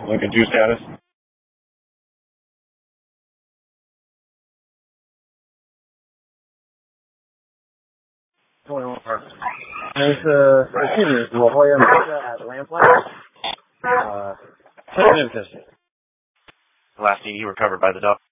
Lincoln 2 status. 21 Park. Excuse me, La Jolla Mesa at Lamplight. The last ED recovered by the dog.